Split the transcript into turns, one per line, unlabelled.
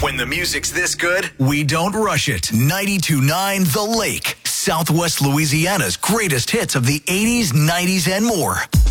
When the music's this good, we don't rush it. 92.9 The Lake, Southwest Louisiana's greatest hits of the 80s, 90s, and more.